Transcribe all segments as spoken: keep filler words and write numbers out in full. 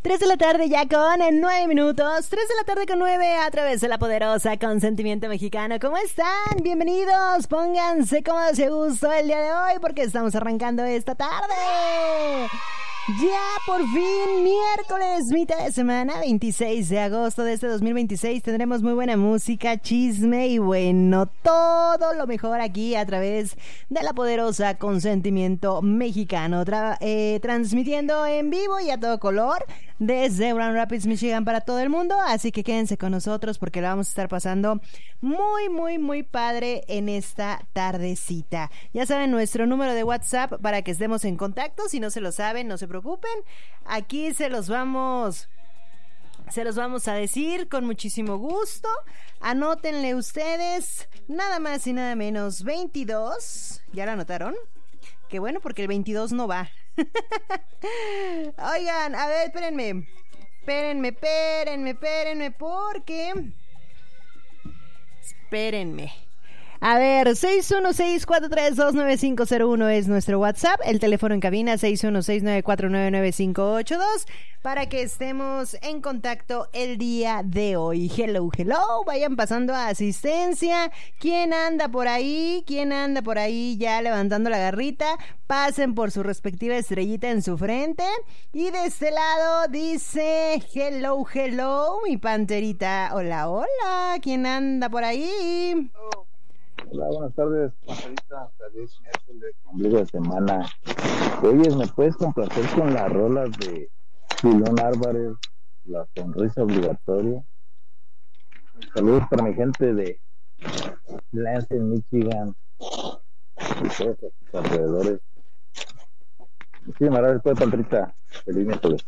tres de la tarde ya con en nueve minutos. tres de la tarde con nueve a través de la poderosa Consentimiento Mexicano. ¿Cómo están? Bienvenidos. Pónganse cómodos y a gusto el día de hoy porque estamos arrancando esta tarde. Ya por fin, miércoles, mitad de semana, veintiséis de agosto de este dos mil veintiséis. Tendremos muy buena música, chisme y bueno, todo lo mejor aquí a través de la poderosa Consentimiento Mexicano. Tra- eh, transmitiendo en vivo y a todo color desde Grand Rapids, Michigan para todo el mundo. Así que quédense con nosotros porque la vamos a estar pasando muy, muy, muy padre en esta tardecita. Ya saben, nuestro número de WhatsApp para que estemos en contacto. Si no se lo saben, no se preocupen. Aquí se los vamos... Se los vamos a decir con muchísimo gusto. Anótenle ustedes nada más y nada menos veintidós. ¿Ya lo anotaron? Qué bueno porque el veintidós no va. Oigan, a ver, espérenme. Espérenme, espérenme, espérenme porque... Espérenme. A ver, seis uno seis, cuatro tres dos, nueve cinco cero uno es nuestro WhatsApp. El teléfono en cabina seis uno seis, nueve cuatro nueve, nueve cinco ocho dos para que estemos en contacto el día de hoy. Hello, hello, vayan pasando a asistencia. ¿Quién anda por ahí? ¿Quién anda por ahí ya levantando la garrita? Pasen por su respectiva estrellita en su frente. Y de este lado dice hello, hello, mi panterita. Hola, hola, ¿quién anda por ahí? Oh. Hola, buenas tardes, Margarita. Feliz miércoles, ombligo de semana. Oye, ¿me puedes complacer con las rolas de Julián Álvarez, La Sonrisa Obligatoria? Saludos para mi gente de Lansing, Michigan y todos los alrededores. Muchísimas gracias, pues, Margarita. Feliz miércoles.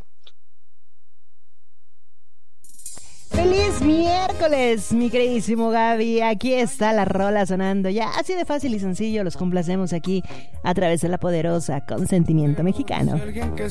¡Feliz miércoles, mi queridísimo Gaby! Aquí está la rola sonando ya. Así de fácil y sencillo los complacemos aquí a través de la poderosa Consentimiento Mexicano.